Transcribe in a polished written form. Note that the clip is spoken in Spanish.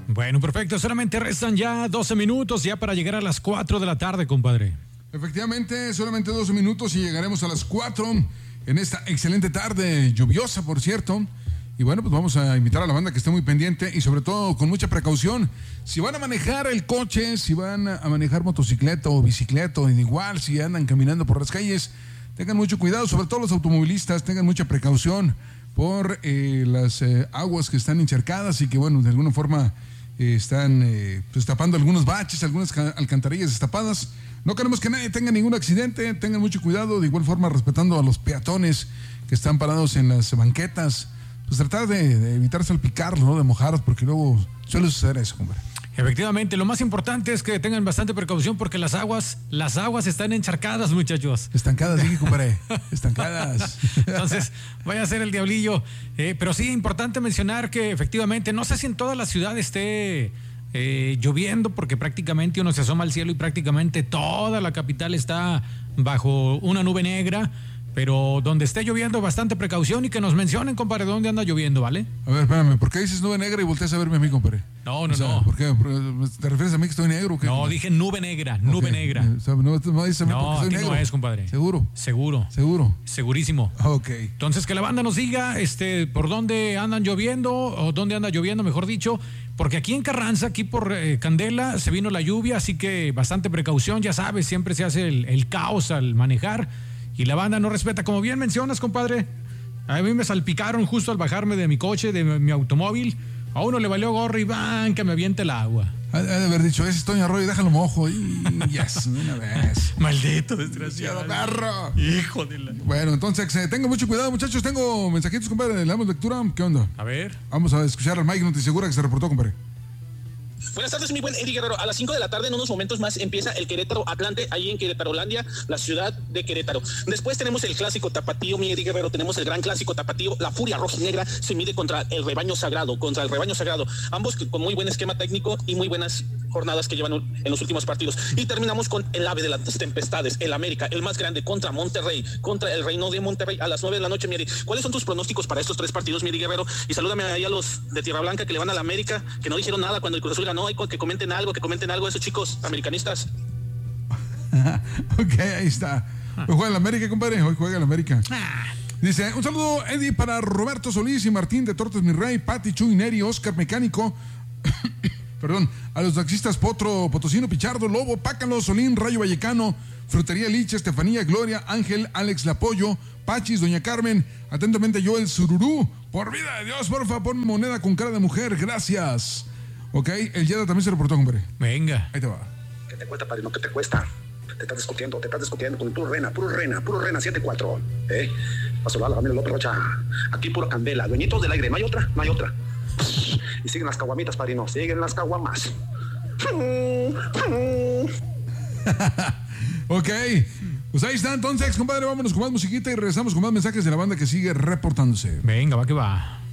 Bueno, perfecto. Solamente restan ya 12 minutos ya para llegar a las 4 de la tarde, compadre. Efectivamente, solamente 12 minutos y llegaremos a las 4 en esta excelente tarde, lluviosa, por cierto. Y bueno, pues vamos a invitar a la banda que esté muy pendiente y sobre todo con mucha precaución. Si van a manejar el coche, si van a manejar motocicleta o bicicleta, o igual si andan caminando por las calles, tengan mucho cuidado, sobre todo los automovilistas, tengan mucha precaución por las aguas que están encharcadas y que bueno, de alguna forma están pues tapando algunos baches, algunas alcantarillas destapadas. No queremos que nadie tenga ningún accidente, tengan mucho cuidado, de igual forma respetando a los peatones que están parados en las banquetas. Pues tratar de evitar salpicarlos, ¿no? De mojarlos, porque luego suele suceder eso, hombre. Efectivamente, lo más importante es que tengan bastante precaución porque las aguas están encharcadas, muchachos. Estancadas, sí, compadre. Estancadas. Entonces, vaya a ser el diablillo. Pero sí, importante mencionar que efectivamente, no sé si en toda la ciudad esté lloviendo, porque prácticamente uno se asoma al cielo y prácticamente toda la capital está bajo una nube negra. Pero donde esté lloviendo, bastante precaución y que nos mencionen, compadre, dónde anda lloviendo, ¿vale? A ver, espérame, ¿por qué dices nube negra y volteas a verme a mí, compadre? No. ¿Por qué? ¿Te refieres a mí que estoy negro? ¿Qué? No, dije nube negra, nube negra. No dices a mí porque estoy negro. No es, compadre. ¿Seguro? Seguro. Segurísimo. Ok. Entonces, que la banda nos diga por dónde andan lloviendo, o dónde anda lloviendo, mejor dicho, porque aquí en Carranza, aquí por Candela, se vino la lluvia, así que bastante precaución, ya sabes, siempre se hace el caos al manejar. Y la banda no respeta, como bien mencionas, compadre. A mí me salpicaron justo al bajarme de mi coche, de mi automóvil. A uno le valió gorro y van que me aviente el agua. Ha de haber dicho, ese es Toño Arroyo, déjalo mojo. Y yes, una vez. Maldito desgraciado. Perro. Hijo de la... Bueno, entonces, tengan mucho cuidado, muchachos. Tengo mensajitos, compadre. ¿Le damos lectura? ¿Qué onda? A ver. Vamos a escuchar al Mike Notisegura que se reportó, compadre. Buenas tardes, mi buen Eddie Guerrero. A las 5 de la tarde, en unos momentos más, empieza el Querétaro Atlante, ahí en Querétarolandia, la ciudad de Querétaro. Después tenemos el clásico tapatío, mi Eddie Guerrero. Tenemos el gran clásico tapatío. La Furia Rojinegra se mide contra el Rebaño Sagrado. Ambos con muy buen esquema técnico y muy buenas jornadas que llevan en los últimos partidos. Y terminamos con el ave de las tempestades, el América, el más grande, contra Monterrey, contra el Reino de Monterrey a las 9 de la noche, mi Eddie. ¿Cuáles son tus pronósticos para estos 3 partidos, mi Eddie Guerrero? Y salúdame ahí a los de Tierra Blanca que le van a la América, que no dijeron nada cuando el Cruz Azul ganó, y que comenten algo esos chicos americanistas. Ok, ahí está. Hoy juega el América, compadre. Hoy juega el América. Dice, un saludo, Eddie, para Roberto Solís y Martín de Tortas Mi Rey, Pati, Chuy, Neri, Oscar Mecánico. Perdón, a los taxistas Potro, Potosino, Pichardo, Lobo, Pácalo, Solín, Rayo Vallecano, Frutería Liche, Estefanía, Gloria, Ángel, Alex Lapollo, Pachis, Doña Carmen, atentamente Joel Sururú. Por vida de Dios, porfa, ponme moneda con cara de mujer, gracias. Ok, el Yeda también se reportó, hombre. Venga. Ahí te va. ¿Qué te cuesta, padrino? ¿Qué te cuesta? Te estás discutiendo con puro rena, 7-4. Pasó la familia López Rocha. Aquí puro candela. Dueñitos del aire, no hay otra. Y siguen las caguamitas, padrino. Siguen las caguamas. Ok. Pues ahí está entonces, compadre. Vámonos con más musiquita y regresamos con más mensajes de la banda que sigue reportándose. Venga, va que va.